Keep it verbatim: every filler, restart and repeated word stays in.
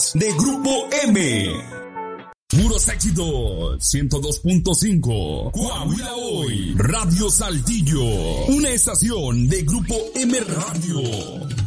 éxitos de Grupo M. Puros éxitos, ciento dos punto cinco, Coahuila Hoy, Radio Saltillo, una estación de Grupo M Radio.